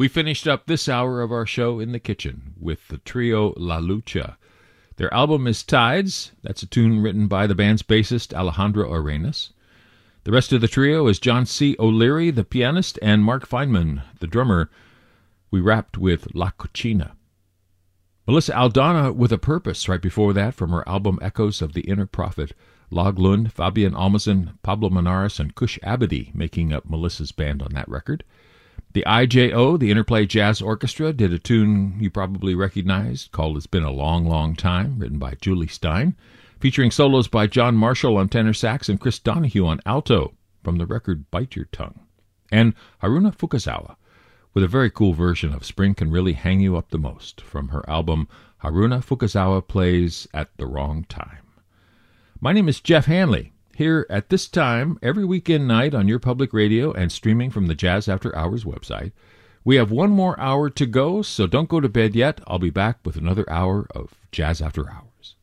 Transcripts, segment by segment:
We finished up this hour of our show in the kitchen with the trio La Lucha. Their album is Tides. That's a tune written by the band's bassist Alejandro Arenas. The rest of the trio is John C. O'Leary, the pianist, and Mark Feynman, the drummer. We wrapped with La Cochina. Melissa Aldana with a Purpose right before that from her album Echoes of the Inner Prophet. Log Lund, Fabian Almazen, Pablo Monares, and Kush Abadi making up Melissa's band on that record. The IJO, the Interplay Jazz Orchestra, did a tune you probably recognized called It's Been a Long, Long Time, written by Julie Stein, featuring solos by John Marshall on tenor sax and Chris Donahue on alto from the record Bite Your Tongue. And Haruna Fukazawa with a very cool version of Spring Can Really Hang You Up the Most from her album Haruna Fukazawa Plays at the Wrong Time. My name is Jeff Hanley, here at this time every weekend night on your public radio and streaming from the Jazz After Hours website. We have one more hour to go, so don't go to bed yet. I'll be back with another hour of Jazz After Hours.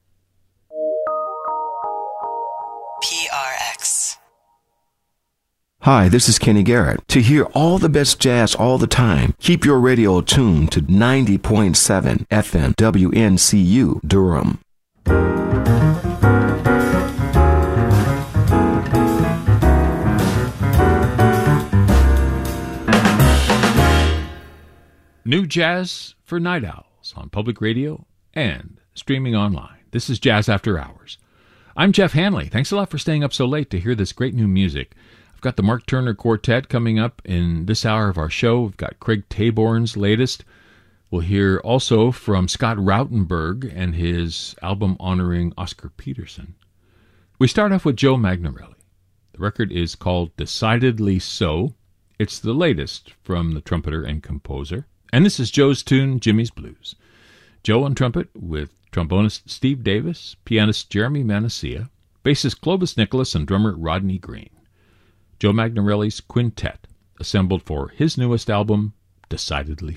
PRX. Hi, this is Kenny Garrett. To hear all the best jazz all the time, keep your radio tuned to 90.7 FM WNCU Durham. New jazz for night owls on public radio and streaming online. This is Jazz After Hours. I'm Jeff Hanley. Thanks a lot for staying up so late to hear this great new music. I've got the Mark Turner Quartet coming up in this hour of our show. We've got Craig Taborn's latest. We'll hear also from Scott Rautenberg and his album honoring Oscar Peterson. We start off with Joe Magnarelli. The record is called Decidedly So. It's the latest from the trumpeter and composer. And this is Joe's tune, Jimmy's Blues. Joe on trumpet with trombonist Steve Davis, pianist Jeremy Manasseh, bassist Clovis Nicholas, and drummer Rodney Green. Joe Magnarelli's quintet, assembled for his newest album, Decidedly